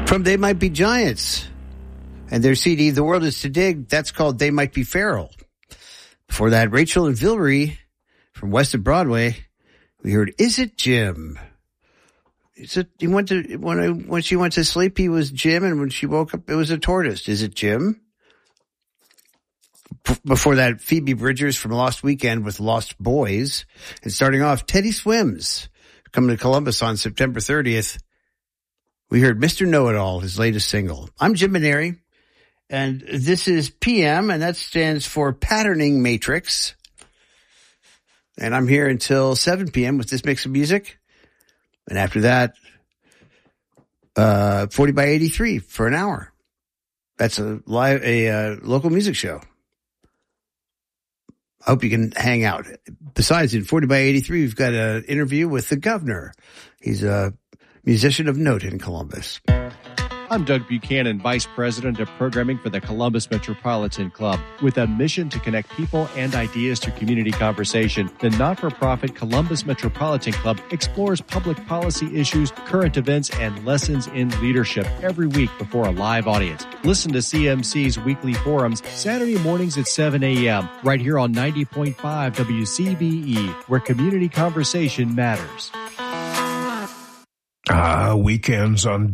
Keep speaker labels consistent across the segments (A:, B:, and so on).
A: From They Might Be Giants and their CD, The World Is to Dig, that's called They Might Be Feral. Before that, Rachel and Villery from West of Broadway, we heard Is It Jim? When she went to sleep, he was Jim, and when she woke up, it was a tortoise. Is it Jim? Before that, Phoebe Bridgers from Lost Weekend with Lost Boys. And starting off, Teddy Swims coming to Columbus on September 30th. We heard Mr. Know-It-All, his latest single. I'm Jim Maneri, and this is PM, and that stands for Patterning Matrix. And I'm here until 7 p.m. with this mix of music. And after that, 40 by 83 for an hour. That's a local music show. I hope you can hang out. Besides, in 40 by 83, we've got an interview with the governor. He's a musician of note in Columbus.
B: I'm Doug Buchanan, Vice President of Programming for the Columbus Metropolitan Club. With a mission to connect people and ideas through community conversation, the not-for-profit Columbus Metropolitan Club explores public policy issues, current events, and lessons in leadership every week before a live audience. Listen to CMC's weekly forums Saturday mornings at 7 a.m. right here on 90.5 WCBE, where community conversation matters.
C: Weekends on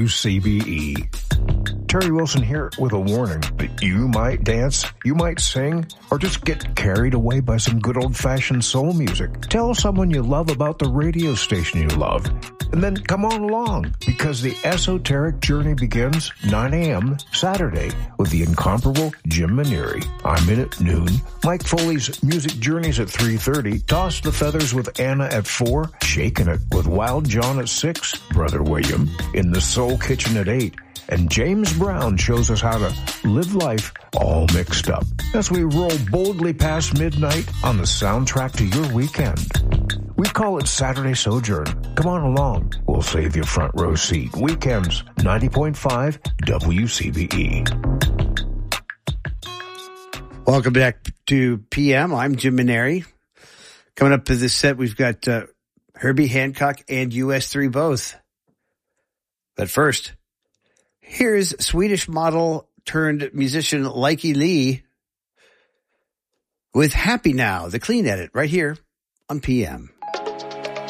C: WCBE. Terry Wilson here with a warning that you might dance, you might sing, or just get carried away by some good old-fashioned soul music. Tell someone you love about the radio station you love, and then come on along, because the esoteric journey begins 9 a.m. Saturday with the incomparable Jim Maneri. I'm in at noon. Mike Foley's Music Journeys at 3:30. Toss the Feathers with Anna at 4. Shaking It with Wild John at 6. Brother William in the Soul Kitchen at 8. And James Brown shows us how to live life all mixed up as we roll boldly past midnight on the soundtrack to your weekend. We call it Saturday Sojourn. Come on along. We'll save you a front row seat. Weekends, 90.5 WCBE.
A: Welcome back to PM. I'm Jim Maneri. Coming up to this set, we've got Herbie Hancock and US3 both. But first, here's Swedish model turned musician Lykke Li with Happy Now, the clean edit, right here on PM.